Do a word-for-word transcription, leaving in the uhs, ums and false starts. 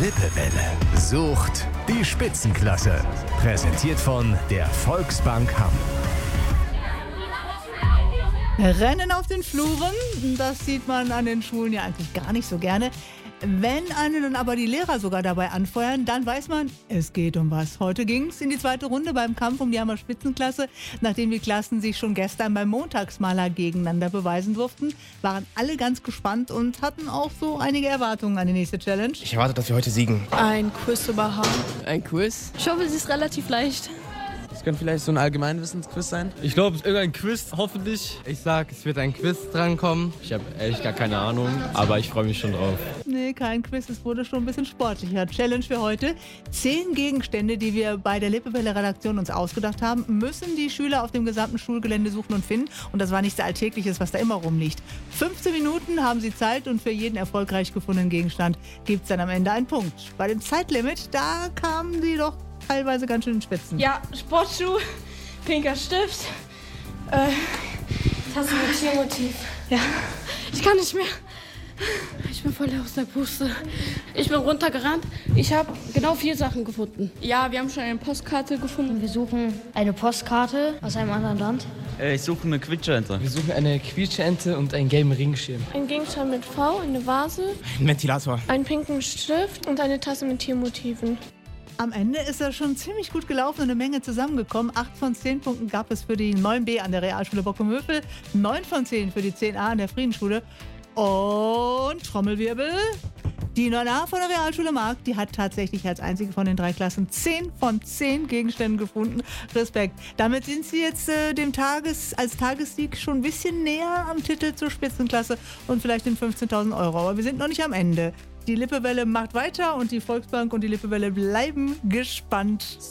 Lippewelle sucht die Spitzenklasse. Präsentiert von der Volksbank Hamm. Rennen auf den Fluren, das sieht man an den Schulen ja eigentlich gar nicht so gerne. Wenn einen dann aber die Lehrer sogar dabei anfeuern, dann weiß man, es geht um was. Heute ging es in die zweite Runde beim Kampf um die Hammer Spitzenklasse. Nachdem die Klassen sich schon gestern beim Montagsmaler gegeneinander beweisen durften, waren alle ganz gespannt und hatten auch so einige Erwartungen an die nächste Challenge. Ich erwarte, dass wir heute siegen. Ein Quiz über Hamm. Ein Quiz? Ich hoffe, es ist relativ leicht. Es könnte vielleicht so ein Allgemeinwissensquiz sein. Ich glaube, es ist irgendein Quiz, hoffentlich. Ich sag, es wird ein Quiz drankommen. Ich habe ehrlich gar keine Ahnung, aber ich freue mich schon drauf. Nee, kein Quiz, es wurde schon ein bisschen sportlicher. Challenge für heute. Zehn Gegenstände, die wir bei der Lippewelle-Redaktion uns ausgedacht haben, müssen die Schüler auf dem gesamten Schulgelände suchen und finden. Und das war nichts Alltägliches, was da immer rumliegt. fünfzehn Minuten haben sie Zeit und für jeden erfolgreich gefundenen Gegenstand gibt es dann am Ende einen Punkt. Bei dem Zeitlimit, da kamen sie doch teilweise ganz schön in Spitzen. Ja, Sportschuh, pinker Stift, äh, Tasse mit Tiermotiv. Ja, ich kann nicht mehr. Ich bin voll aus der Puste. Ich bin runtergerannt. Ich habe genau vier Sachen gefunden. Ja, wir haben schon eine Postkarte gefunden. Wir suchen eine Postkarte aus einem anderen Land. Ich suche eine Quietscheente. Wir suchen eine Quietscheente und einen gelben Ringschirm. Ein Gegenstand mit V, eine Vase, Ein Ventilator. einen pinken Stift und eine Tasse mit Tiermotiven. Am Ende ist er schon ziemlich gut gelaufen und eine Menge zusammengekommen. Acht von zehn Punkten gab es für die neun B an der Realschule Bockum-Hövel, neun von zehn für die zehn A an der Friedensschule und Trommelwirbel. Die neun A von der Realschule Markt, die hat tatsächlich als einzige von den drei Klassen zehn von zehn Gegenständen gefunden. Respekt. Damit sind sie jetzt äh, dem Tages, als Tagessieg schon ein bisschen näher am Titel zur Spitzenklasse und vielleicht den fünfzehntausend Euro. Aber wir sind noch nicht am Ende. Die Lippewelle macht weiter und die Volksbank und die Lippewelle bleiben gespannt.